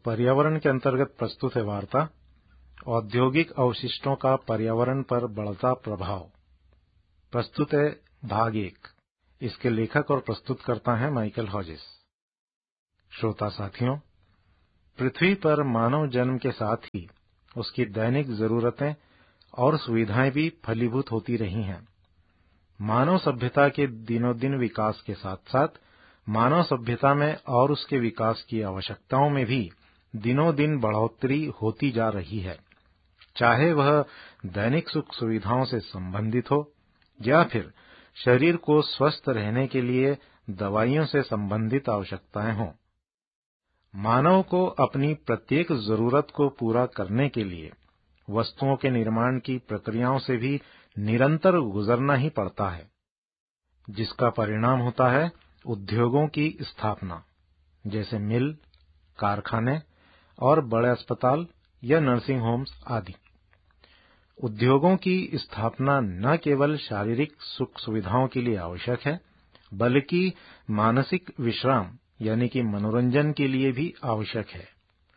पर्यावरण के अंतर्गत प्रस्तुत है वार्ता औद्योगिक अवशिष्टों का पर्यावरण पर बढ़ता प्रभाव। प्रस्तुत है भाग 1। इसके लेखक और प्रस्तुतकर्ता हैं माइकल हॉजिस। श्रोता साथियों, पृथ्वी पर मानव जन्म के साथ ही उसकी दैनिक जरूरतें और सुविधाएं भी फलीभूत होती रही हैं। मानव सभ्यता के दिनों दिन विकास के साथ साथ मानव सभ्यता में और उसके विकास की आवश्यकताओं में भी दिनों दिन बढ़ोतरी होती जा रही है, चाहे वह दैनिक सुख सुविधाओं से संबंधित हो या फिर शरीर को स्वस्थ रहने के लिए दवाइयों से संबंधित आवश्यकताएं हों। मानव को अपनी प्रत्येक जरूरत को पूरा करने के लिए वस्तुओं के निर्माण की प्रक्रियाओं से भी निरंतर गुजरना ही पड़ता है, जिसका परिणाम होता है उद्योगों की स्थापना, जैसे मिल, कारखाने और बड़े अस्पताल या नर्सिंग होम्स आदि। उद्योगों की स्थापना न केवल शारीरिक सुख सुविधाओं के लिए आवश्यक है, बल्कि मानसिक विश्राम यानी कि मनोरंजन के लिए भी आवश्यक है।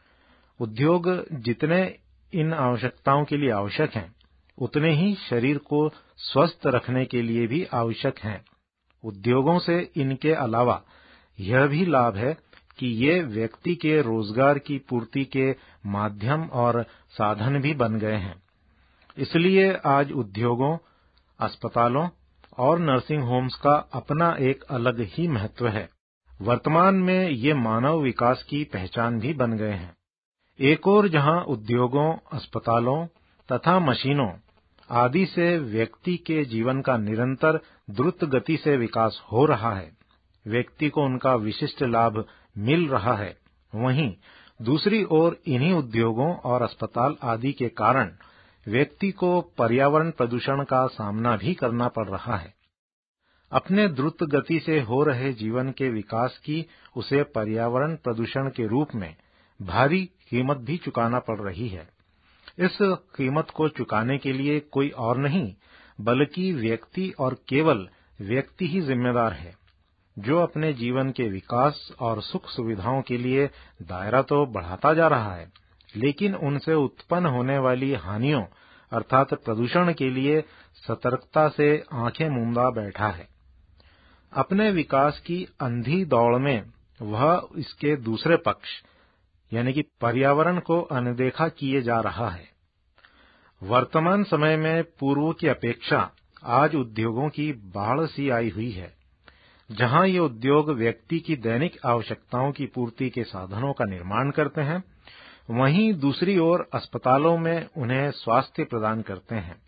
उद्योग जितने इन आवश्यकताओं के लिए आवश्यक हैं, उतने ही शरीर को स्वस्थ रखने के लिए भी आवश्यक हैं। उद्योगों से इनके अलावा यह भी लाभ है कि ये व्यक्ति के रोजगार की पूर्ति के माध्यम और साधन भी बन गए हैं। इसलिए आज उद्योगों, अस्पतालों और नर्सिंग होम्स का अपना एक अलग ही महत्व है। वर्तमान में ये मानव विकास की पहचान भी बन गए हैं। एक ओर जहां उद्योगों, अस्पतालों तथा मशीनों आदि से व्यक्ति के जीवन का निरंतर द्रुत गति से विकास हो रहा है, व्यक्ति को उनका विशिष्ट लाभ मिल रहा है, वहीं दूसरी ओर इन्हीं उद्योगों और अस्पताल आदि के कारण व्यक्ति को पर्यावरण प्रदूषण का सामना भी करना पड़ रहा है। अपने द्रुत गति से हो रहे जीवन के विकास की उसे पर्यावरण प्रदूषण के रूप में भारी कीमत भी चुकाना पड़ रही है। इस कीमत को चुकाने के लिए कोई और नहीं बल्कि व्यक्ति और केवल व्यक्ति ही जिम्मेदार है, जो अपने जीवन के विकास और सुख सुविधाओं के लिए दायरा तो बढ़ाता जा रहा है, लेकिन उनसे उत्पन्न होने वाली हानियों अर्थात प्रदूषण के लिए सतर्कता से आंखें मूंदा बैठा है। अपने विकास की अंधी दौड़ में वह इसके दूसरे पक्ष यानी कि पर्यावरण को अनदेखा किए जा रहा है। वर्तमान समय में पूर्व की अपेक्षा आज उद्योगों की बाढ़ सी आई हुई है। जहां ये उद्योग व्यक्ति की दैनिक आवश्यकताओं की पूर्ति के साधनों का निर्माण करते हैं, वहीं दूसरी ओर अस्पतालों में उन्हें स्वास्थ्य प्रदान करते हैं।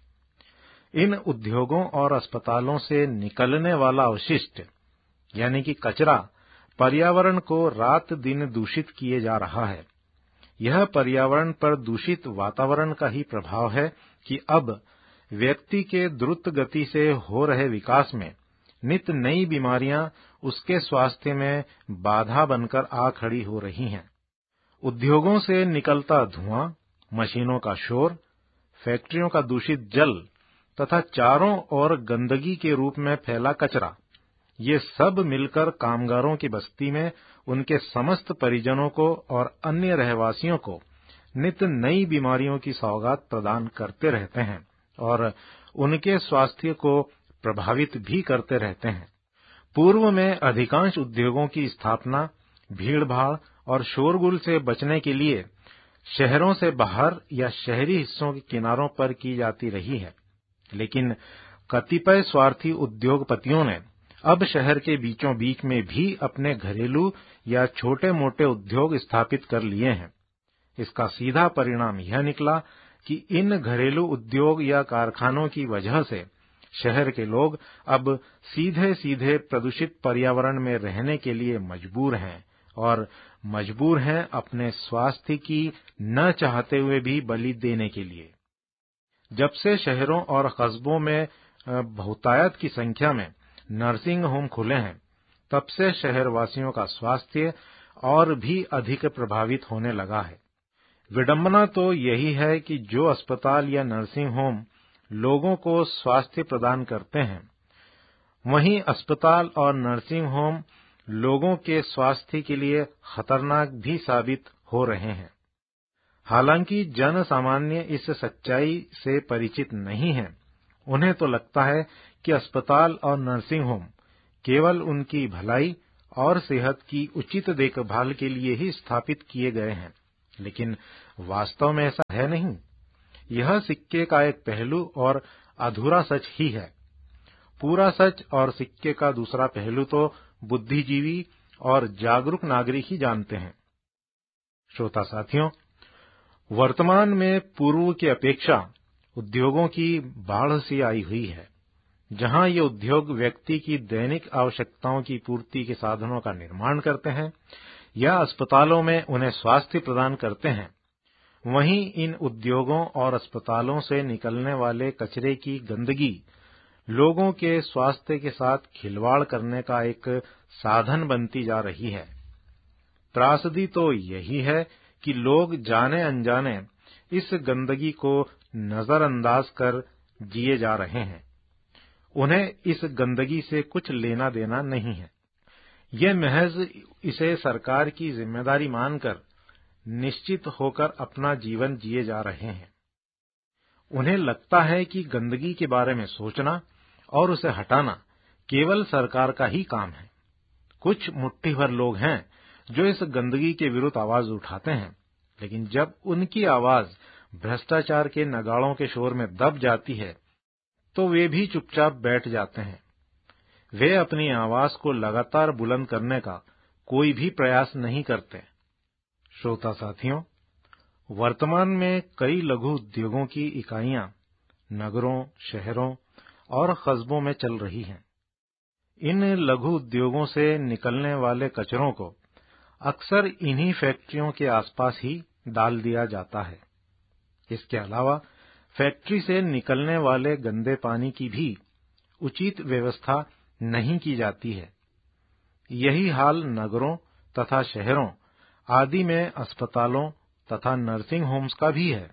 इन उद्योगों और अस्पतालों से निकलने वाला अवशिष्ट यानी कि कचरा पर्यावरण को रात दिन दूषित किए जा रहा है। यह पर्यावरण पर दूषित वातावरण का ही प्रभाव है कि अब व्यक्ति के द्रुत गति से हो रहे विकास में नित नई बीमारियां उसके स्वास्थ्य में बाधा बनकर आ खड़ी हो रही हैं। उद्योगों से निकलता धुआं, मशीनों का शोर, फैक्ट्रियों का दूषित जल तथा चारों ओर गंदगी के रूप में फैला कचरा, ये सब मिलकर कामगारों की बस्ती में उनके समस्त परिजनों को और अन्य रहवासियों को नित नई बीमारियों की सौगात प्रदान करते रहते हैं और उनके स्वास्थ्य को प्रभावित भी करते रहते हैं। पूर्व में अधिकांश उद्योगों की स्थापना भीड़-भाड़ और शोरगुल से बचने के लिए शहरों से बाहर या शहरी हिस्सों के किनारों पर की जाती रही है, लेकिन कतिपय स्वार्थी उद्योगपतियों ने अब शहर के बीचों बीच में भी अपने घरेलू या छोटे-मोटे उद्योग स्थापित कर लिए हैं। इसका सीधा परिणाम यह निकला कि इन घरेलू उद्योग या कारखानों की वजह से शहर के लोग अब सीधे-सीधे प्रदूषित पर्यावरण में रहने के लिए मजबूर हैं और मजबूर हैं अपने स्वास्थ्य की न चाहते हुए भी बलि देने के लिए। जब से शहरों और कस्बों में बहुतायत की संख्या में नर्सिंग होम खुले हैं, तब से शहरवासियों का स्वास्थ्य और भी अधिक प्रभावित होने लगा है। विडंबना तो यही है कि जो अस्पताल या नर्सिंग होम लोगों को स्वास्थ्य प्रदान करते हैं, वहीं अस्पताल और नर्सिंग होम लोगों के स्वास्थ्य के लिए खतरनाक भी साबित हो रहे हैं। हालांकि जन सामान्य इस सच्चाई से परिचित नहीं है। उन्हें तो लगता है कि अस्पताल और नर्सिंग होम केवल उनकी भलाई और सेहत की उचित देखभाल के लिए ही स्थापित किए गए हैं, लेकिन वास्तव में ऐसा है नहीं। यह सिक्के का एक पहलू और अधूरा सच ही है। पूरा सच और सिक्के का दूसरा पहलू तो बुद्धिजीवी और जागरूक नागरिक ही जानते हैं। श्रोता साथियों, वर्तमान में पूर्व की अपेक्षा उद्योगों की बाढ़ सी आई हुई है। जहां ये उद्योग व्यक्ति की दैनिक आवश्यकताओं की पूर्ति के साधनों का निर्माण करते हैं या अस्पतालों में उन्हें स्वास्थ्य प्रदान करते हैं, वहीं इन उद्योगों और अस्पतालों से निकलने वाले कचरे की गंदगी लोगों के स्वास्थ्य के साथ खिलवाड़ करने का एक साधन बनती जा रही है। त्रासदी तो यही है कि लोग जाने अनजाने इस गंदगी को नजरअंदाज कर जिए जा रहे हैं। उन्हें इस गंदगी से कुछ लेना देना नहीं है। ये महज इसे सरकार की जिम्मेदारी मानकर निश्चित होकर अपना जीवन जिए जा रहे हैं। उन्हें लगता है कि गंदगी के बारे में सोचना और उसे हटाना केवल सरकार का ही काम है। कुछ मुट्ठी भर लोग हैं जो इस गंदगी के विरुद्ध आवाज उठाते हैं, लेकिन जब उनकी आवाज भ्रष्टाचार के नगाड़ों के शोर में दब जाती है तो वे भी चुपचाप बैठ जाते हैं। वे अपनी आवाज को लगातार बुलंद करने का कोई भी प्रयास नहीं करते। श्रोता साथियों, वर्तमान में कई लघु उद्योगों की इकाइयां नगरों, शहरों और कस्बों में चल रही हैं। इन लघु उद्योगों से निकलने वाले कचरों को अक्सर इन्हीं फैक्ट्रियों के आसपास ही डाल दिया जाता है। इसके अलावा फैक्ट्री से निकलने वाले गंदे पानी की भी उचित व्यवस्था नहीं की जाती है। यही हाल नगरों तथा शहरों आदि में अस्पतालों तथा नर्सिंग होम्स का भी है।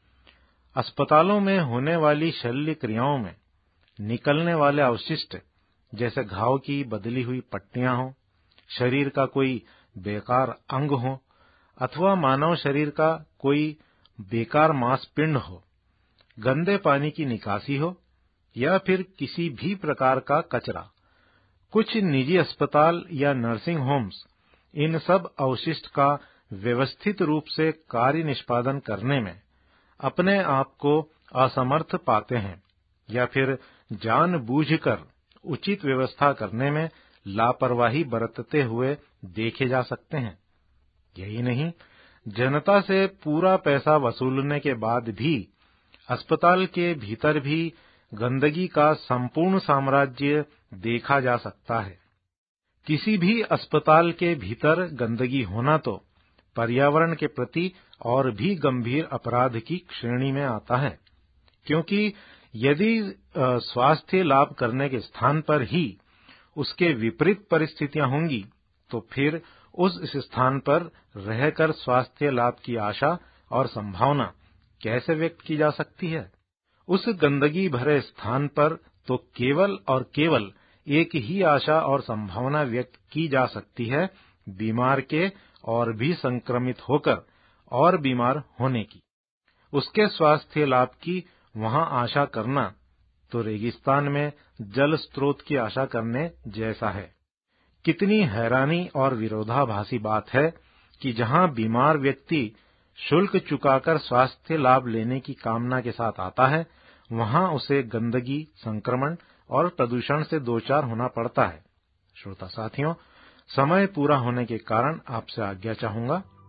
अस्पतालों में होने वाली शल्य क्रियाओं में निकलने वाले अवशिष्ट जैसे घाव की बदली हुई पट्टियां हों, शरीर का कोई बेकार अंग हो अथवा मानव शरीर का कोई बेकार मांसपिंड हो, गंदे पानी की निकासी हो या फिर किसी भी प्रकार का कचरा, कुछ निजी अस्पताल या नर्सिंग होम्स इन सब अवशिष्ट का व्यवस्थित रूप से कार्य निष्पादन करने में अपने आप को असमर्थ पाते हैं या फिर जानबूझकर उचित व्यवस्था करने में लापरवाही बरतते हुए देखे जा सकते हैं। यही नहीं, जनता से पूरा पैसा वसूलने के बाद भी अस्पताल के भीतर भी गंदगी का संपूर्ण साम्राज्य देखा जा सकता है। किसी भी अस्पताल के भीतर गंदगी होना तो पर्यावरण के प्रति और भी गंभीर अपराध की श्रेणी में आता है, क्योंकि यदि स्वास्थ्य लाभ करने के स्थान पर ही उसके विपरीत परिस्थितियां होंगी तो फिर उस स्थान पर रहकर स्वास्थ्य लाभ की आशा और संभावना कैसे व्यक्त की जा सकती है। उस गंदगी भरे स्थान पर तो केवल और केवल एक ही आशा और संभावना व्यक्त की जा सकती है, बीमार के और भी संक्रमित होकर और बीमार होने की। उसके स्वास्थ्य लाभ की वहां आशा करना तो रेगिस्तान में जल स्रोत की आशा करने जैसा है। कितनी हैरानी और विरोधाभासी बात है कि जहां बीमार व्यक्ति शुल्क चुकाकर स्वास्थ्य लाभ लेने की कामना के साथ आता है, वहां उसे गंदगी, संक्रमण और प्रदूषण से दो चार होना पड़ता है। श्रोता साथियों, समय पूरा होने के कारण आपसे आज्ञा चाहूंगा।